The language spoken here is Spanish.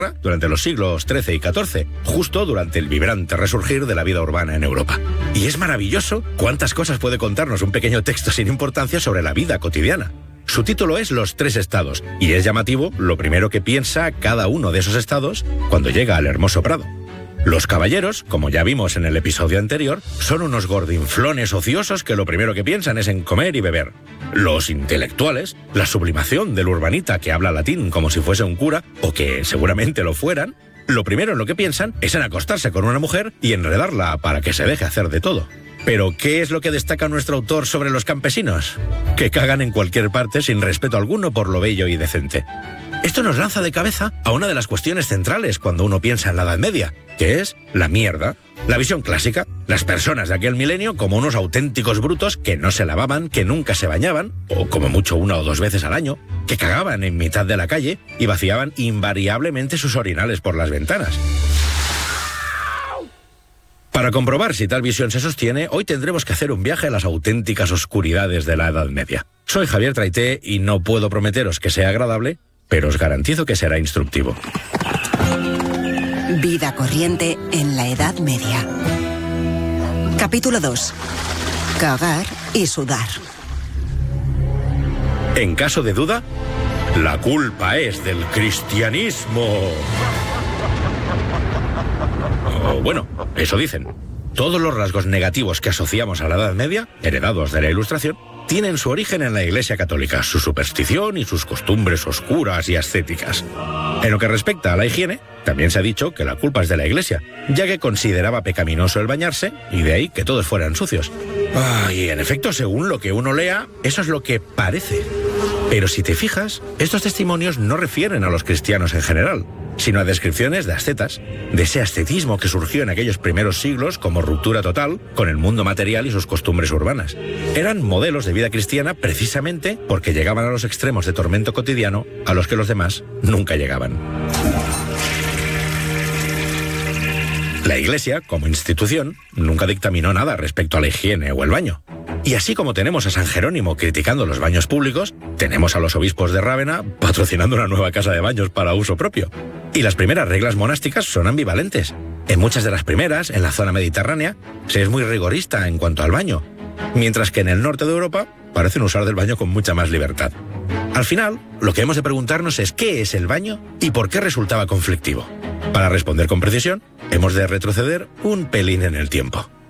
durante los siglos XIII y XIV, justo durante el vibrante resurgir de la vida urbana en Europa. Y es maravilloso cuántas cosas puede contarnos un pequeño texto sin importancia sobre la vida cotidiana. Su título es Los Tres Estados, y es llamativo lo primero que piensa cada uno de esos estados cuando llega al hermoso Prado. Los caballeros, como ya vimos en el episodio anterior, son unos gordinflones ociosos que lo primero que piensan es en comer y beber. Los intelectuales, la sublimación del urbanita que habla latín como si fuese un cura, o que seguramente lo fueran, lo primero en lo que piensan es en acostarse con una mujer y enredarla para que se deje hacer de todo. Pero, ¿qué es lo que destaca nuestro autor sobre los campesinos? Que cagan en cualquier parte sin respeto alguno por lo bello y decente. Esto nos lanza de cabeza a una de las cuestiones centrales cuando uno piensa en la Edad Media, que es la mierda. La visión clásica, las personas de aquel milenio como unos auténticos brutos que no se lavaban, que nunca se bañaban, o como mucho 1 o 2 veces al año, que cagaban en mitad de la calle y vaciaban invariablemente sus orinales por las ventanas. Para comprobar si tal visión se sostiene, hoy tendremos que hacer un viaje a las auténticas oscuridades de la Edad Media. Soy Javier Traité y no puedo prometeros que sea agradable, pero os garantizo que será instructivo. Vida corriente en la Edad Media. Capítulo 2. Cagar y sudar. En caso de duda, la culpa es del cristianismo. O bueno, eso dicen. Todos los rasgos negativos que asociamos a la Edad Media, heredados de la Ilustración, tienen su origen en la Iglesia Católica, su superstición y sus costumbres oscuras y ascéticas. En lo que respecta a la higiene, también se ha dicho que la culpa es de la Iglesia, ya que consideraba pecaminoso el bañarse, y de ahí que todos fueran sucios. Y en efecto, según lo que uno lea, eso es lo que parece. Pero si te fijas, estos testimonios no refieren a los cristianos en general, sino a descripciones de ascetas, de ese ascetismo que surgió en aquellos primeros siglos como ruptura total con el mundo material y sus costumbres urbanas. Eran modelos de vida cristiana precisamente porque llegaban a los extremos de tormento cotidiano a los que los demás nunca llegaban. La Iglesia, como institución, nunca dictaminó nada respecto a la higiene o el baño. Y así como tenemos a San Jerónimo criticando los baños públicos, tenemos a los obispos de Rávena patrocinando una nueva casa de baños para uso propio. Y las primeras reglas monásticas son ambivalentes. En muchas de las primeras, en la zona mediterránea, se es muy rigorista en cuanto al baño, mientras que en el norte de Europa parecen usar del baño con mucha más libertad. Al final, lo que hemos de preguntarnos es ¿qué es el baño y por qué resultaba conflictivo? Para responder con precisión, hemos de retroceder un pelín en el tiempo.